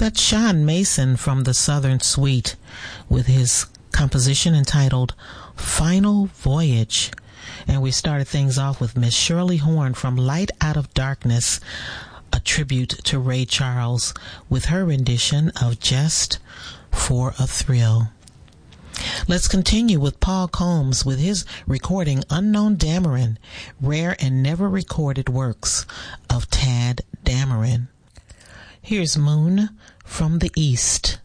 That's Sean Mason from the Southern Suite with his composition entitled Final Voyage. And we started things off with Miss Shirley Horn from Light Out of Darkness, a tribute to Ray Charles, with her rendition of Just for a Thrill. Let's continue with Paul Combs with his recording Unknown Dameron, rare and never recorded works of Tad Dameron. Here's Moon from the East.